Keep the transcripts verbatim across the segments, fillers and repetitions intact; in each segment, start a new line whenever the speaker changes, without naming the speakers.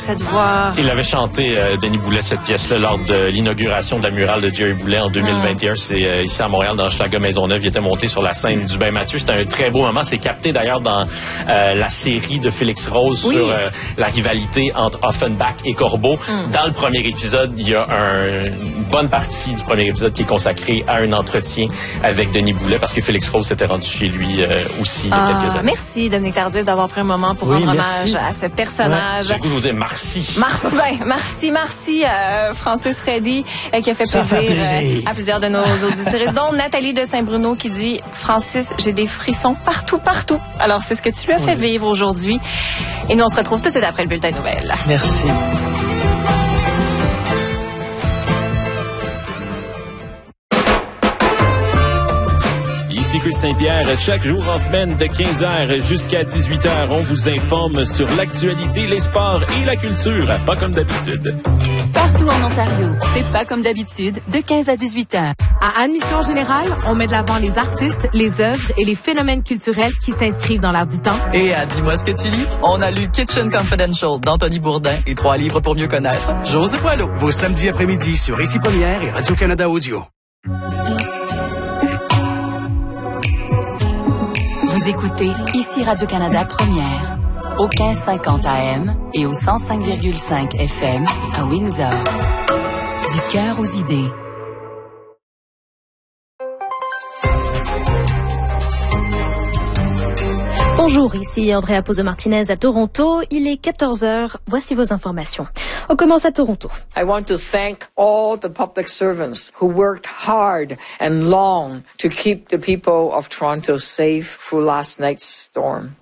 Cette voix.
Il avait chanté, euh, Denis Boulet, cette pièce-là lors de l'inauguration de la murale de Jerry Boulet en deux mille vingt et un. Mm. C'est euh, ici à Montréal, dans Hochelaga Maisonneuve. Il était monté sur la scène du Bain Mathieu. C'était un très beau moment. C'est capté d'ailleurs dans euh, la série de Félix Rose oui. sur euh, la rivalité entre Offenbach et Corbeau. Mm. Dans le premier épisode, il y a un, une bonne partie du premier épisode qui est consacrée à un entretien avec Denis Boulet parce que Félix Rose s'était rendu chez lui euh, aussi il y a
ah,
quelques années.
Merci Dominique Tardif d'avoir pris un moment pour
oui,
rendre
merci.
hommage à ce personnage.
Ouais. J'ai le goût de vous dire merci.
Merci, ben, merci, merci à Francis Reddy euh, qui a fait
Ça
plaisir,
fait plaisir.
Euh, à plusieurs de nos auditeurs, dont Nathalie de Saint-Bruno qui dit « Francis, j'ai des frissons partout, partout. » Alors, c'est ce que tu lui as fait oui. vivre aujourd'hui. Et nous, on se retrouve tout de suite après le bulletin de nouvelles.
Merci.
Ici Chris Saint-Pierre, chaque jour en semaine de quinze heures jusqu'à dix-huit heures, on vous informe sur l'actualité, les sports et la culture, pas comme d'habitude.
Partout en Ontario, c'est pas comme d'habitude, de quinze à dix-huit heures.
À Admission Générale, on met de l'avant les artistes, les œuvres et les phénomènes culturels qui s'inscrivent dans l'air du temps.
Et à Dis-moi ce que tu lis, on a lu Kitchen Confidential d'Anthony Bourdin et trois livres pour mieux connaître José Poilot.
Vos samedis après-midi sur Ici Première et Radio-Canada Audio.
Vous écoutez Ici Radio-Canada Première, au quinze cinquante A M et au cent cinq virgule cinq F M à Windsor. Du cœur aux idées.
Bonjour, ici Andrea Pozo-Martinez à Toronto. Il est quatorze heures. Voici vos informations. On commence à Toronto.
I want to thank all the public servants who worked hard and long to keep the people of Toronto safe through last night's storm.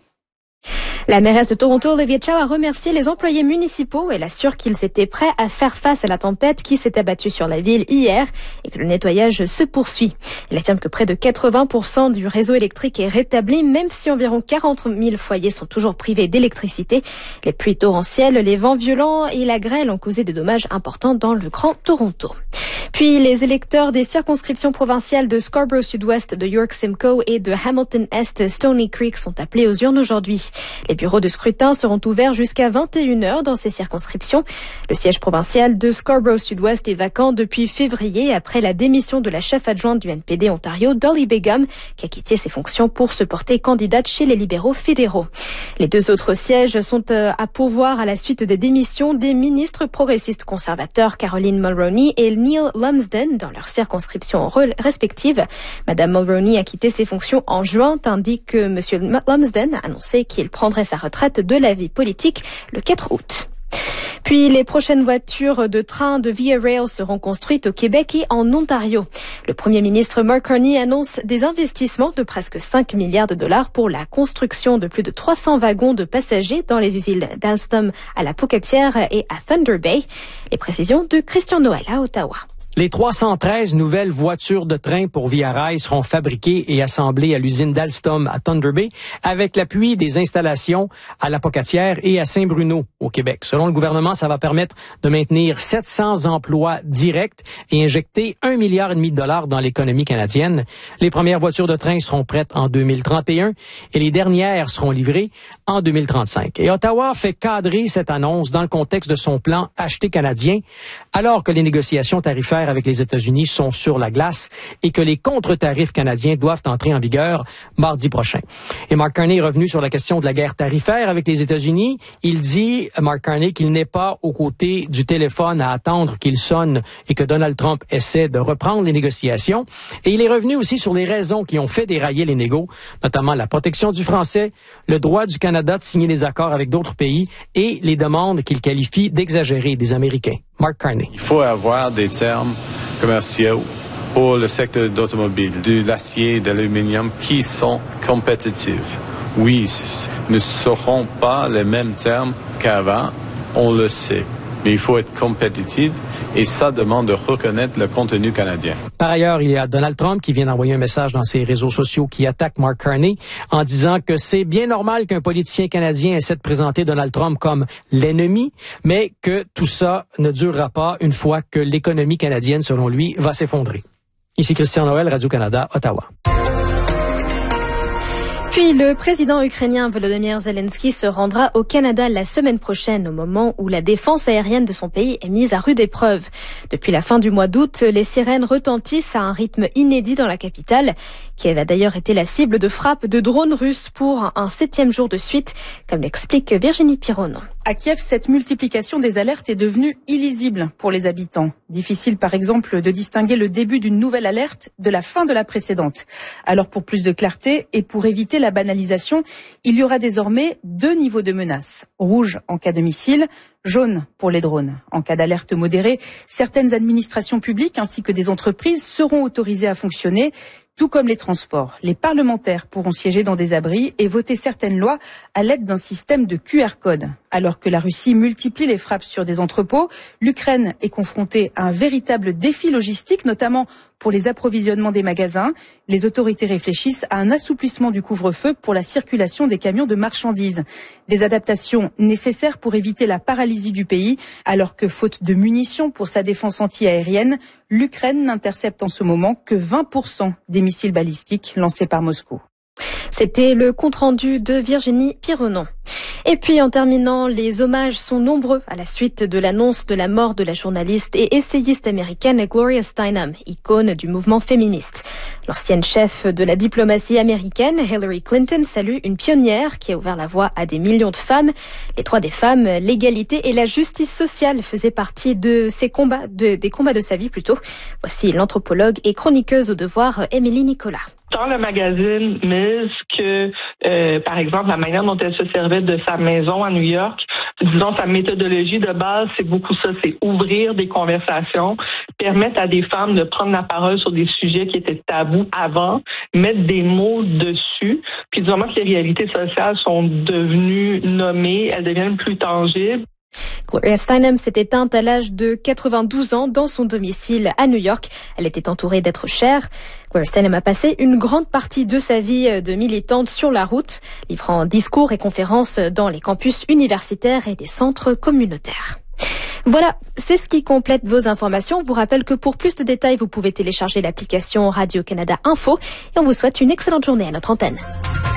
La mairesse de Toronto, Olivia Chow, a remercié les employés municipaux. Elle assure qu'ils étaient prêts à faire face à la tempête qui s'est abattue sur la ville hier et que le nettoyage se poursuit. Elle affirme que près de quatre-vingts pour cent du réseau électrique est rétabli, même si environ quarante mille foyers sont toujours privés d'électricité. Les pluies torrentielles, les vents violents et la grêle ont causé des dommages importants dans le Grand Toronto. Puis les électeurs des circonscriptions provinciales de Scarborough Sud-Ouest, de York Simcoe et de Hamilton Est Stony Creek sont appelés aux urnes aujourd'hui. Les bureaux de scrutin seront ouverts jusqu'à vingt et une heures dans ces circonscriptions. Le siège provincial de Scarborough Sud-Ouest est vacant depuis février après la démission de la chef adjointe du N P D Ontario, Dolly Begum, qui a quitté ses fonctions pour se porter candidate chez les libéraux fédéraux. Les deux autres sièges sont à pourvoir à la suite des démissions des ministres progressistes conservateurs Caroline Mulroney et Neil Lumsden dans leurs circonscriptions respectives. Madame Mulroney a quitté ses fonctions en juin, tandis que Monsieur Lumsden a annoncé qu'il prendrait sa retraite de la vie politique le quatre août. Puis les prochaines voitures de train de Via Rail seront construites au Québec et en Ontario. Le premier ministre Mark Carney annonce des investissements de presque cinq milliards de dollars pour la construction de plus de trois cents wagons de passagers dans les usines d'Alstom à la Pocatière et à Thunder Bay. Les précisions de Christian Noël à Ottawa.
Les trois cent treize nouvelles voitures de train pour Via Rail seront fabriquées et assemblées à l'usine d'Alstom à Thunder Bay avec l'appui des installations à la Pocatière et à Saint-Bruno au Québec. Selon le gouvernement, ça va permettre de maintenir sept cents emplois directs et injecter un milliard et demi de dollars dans l'économie canadienne. Les premières voitures de train seront prêtes en deux mille trente et un et les dernières seront livrées en deux mille trente-cinq. Et Ottawa fait cadrer cette annonce dans le contexte de son plan Acheter canadien, alors que les négociations tarifaires avec les États-Unis sont sur la glace et que les contre-tarifs canadiens doivent entrer en vigueur mardi prochain. Et Mark Carney est revenu sur la question de la guerre tarifaire avec les États-Unis. Il dit, Mark Carney, qu'il n'est pas aux côtés du téléphone à attendre qu'il sonne et que Donald Trump essaie de reprendre les négociations. Et il est revenu aussi sur les raisons qui ont fait dérailler les négos, notamment la protection du français, le droit du Canada de signer des accords avec d'autres pays et les demandes qu'il qualifie d'exagérées des Américains. Mark Carney.
Il faut avoir des termes commerciaux pour le secteur d'automobile, de l'acier et de l'aluminium qui sont compétitifs. Oui, ne seront pas les mêmes termes qu'avant, on le sait. Mais il faut être compétitif et ça demande de reconnaître le contenu canadien.
Par ailleurs, il y a Donald Trump qui vient d'envoyer un message dans ses réseaux sociaux qui attaque Mark Carney en disant que c'est bien normal qu'un politicien canadien essaie de présenter Donald Trump comme l'ennemi, mais que tout ça ne durera pas une fois que l'économie canadienne, selon lui, va s'effondrer. Ici Christian Noël, Radio-Canada, Ottawa.
Puis le président ukrainien Volodymyr Zelensky se rendra au Canada la semaine prochaine, au moment où la défense aérienne de son pays est mise à rude épreuve. Depuis la fin du mois d'août, les sirènes retentissent à un rythme inédit dans la capitale. Kiev a d'ailleurs été la cible de frappes de drones russes pour un septième jour de suite, comme l'explique Virginie Pironon.
À Kiev, cette multiplication des alertes est devenue illisible pour les habitants. Difficile par exemple de distinguer le début d'une nouvelle alerte de la fin de la précédente. Alors pour plus de clarté et pour éviter la banalisation, il y aura désormais deux niveaux de menace. Rouge en cas de missile, jaune pour les drones. En cas d'alerte modérée, certaines administrations publiques ainsi que des entreprises seront autorisées à fonctionner, tout comme les transports. Les parlementaires pourront siéger dans des abris et voter certaines lois à l'aide d'un système de Q R code. Alors que la Russie multiplie les frappes sur des entrepôts, l'Ukraine est confrontée à un véritable défi logistique, notamment pour les approvisionnements des magasins. Les autorités réfléchissent à un assouplissement du couvre-feu pour la circulation des camions de marchandises. Des adaptations nécessaires pour éviter la paralysie du pays, alors que faute de munitions pour sa défense anti-aérienne, l'Ukraine n'intercepte en ce moment que vingt pour cent des missiles balistiques lancés par Moscou.
C'était le compte-rendu de Virginie Pironon. Et puis en terminant, les hommages sont nombreux à la suite de l'annonce de la mort de la journaliste et essayiste américaine Gloria Steinem, icône du mouvement féministe. L'ancienne chef de la diplomatie américaine, Hillary Clinton, salue une pionnière qui a ouvert la voie à des millions de femmes. Les droits des femmes, l'égalité et la justice sociale faisaient partie de ses combats, de, des combats de sa vie plutôt. Voici l'anthropologue et chroniqueuse au devoir, Émilie Nicolas.
Dans le magazine Ms, que, euh, par exemple, la manière dont elle se servait de sa maison à New York, disons, sa méthodologie de base, c'est beaucoup ça, c'est ouvrir des conversations, permettre à des femmes de prendre la parole sur des sujets qui étaient tabous avant, mettre des mots dessus, puis du moment que les réalités sociales sont devenues nommées, elles deviennent plus tangibles.
Gloria Steinem s'est éteinte à l'âge de quatre-vingt-douze ans dans son domicile à New York. Elle était entourée d'êtres chers. Gloria Steinem a passé une grande partie de sa vie de militante sur la route, livrant discours et conférences dans les campus universitaires et des centres communautaires. Voilà, c'est ce qui complète vos informations. Je vous rappelle que pour plus de détails, vous pouvez télécharger l'application Radio-Canada Info et on vous souhaite une excellente journée à notre antenne.